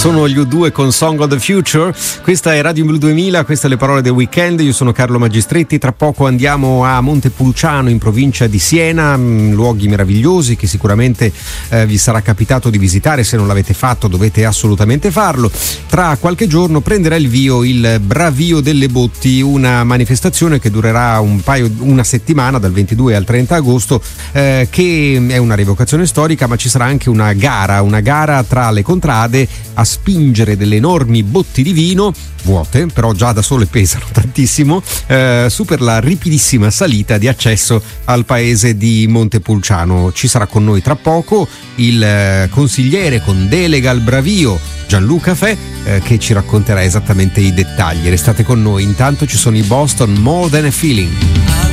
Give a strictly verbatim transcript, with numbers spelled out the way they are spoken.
Sono gli U due con Song of the Future. Questa è Radio Blu duemila, queste le parole del weekend. Io sono Carlo Magistretti. Tra poco andiamo a Montepulciano, in provincia di Siena, mh, luoghi meravigliosi che sicuramente eh, vi sarà capitato di visitare. Se non l'avete fatto dovete assolutamente farlo. Tra qualche giorno prenderà il vio il Bravio delle Botti, una manifestazione che durerà un paio, una settimana, dal ventidue al trenta agosto, eh, che è una rievocazione storica, ma ci sarà anche una gara, una gara tra le contrade a spingere delle enormi botti di vino, vuote, però già da sole pesano tantissimo, eh, su per la ripidissima salita di accesso al paese di Montepulciano. Ci sarà con noi tra poco il eh, consigliere con delega al Bravio, Gianluca Fe, eh, che ci racconterà esattamente i dettagli. Restate con noi, intanto ci sono i Boston, More Than a Feeling.